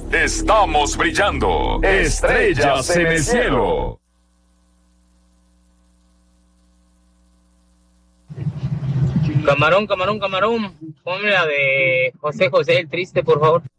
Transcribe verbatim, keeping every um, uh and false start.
Estamos brillando. Estrellas en el cielo. Camarón, camarón, camarón. Ponme la de José José el Triste, por favor.